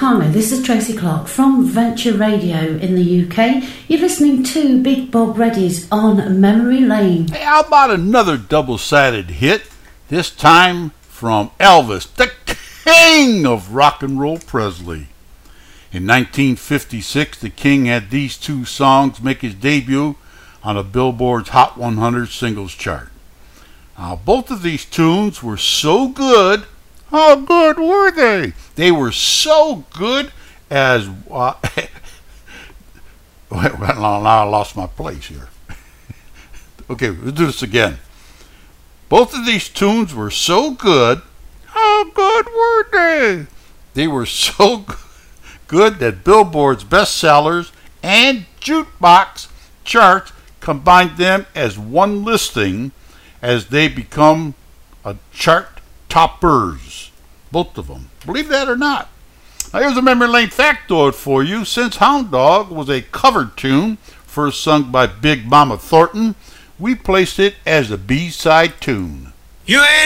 Hi, this is Tracy Clark from Venture Radio in the UK. You're listening to Big Bob Reddy's On Memory Lane. Hey, how about another double-sided hit? This time from Elvis, the king of rock and roll Presley. In 1956, the King had these two songs make his debut on a Billboard's Hot 100 singles chart. Now, both of these tunes were so good. How good were they? They were so good as... now I lost my place here. Okay, let's do this again. Both of these tunes were so good. How good were they? They were so good that Billboard's bestsellers and jukebox charts combined them as one listing as they become a chart toppers. Both of them. Believe that or not. Now here's a memory lane factoid for you. Since Hound Dog was a cover tune, first sung by Big Mama Thornton, we placed it as a B-side tune. You ain't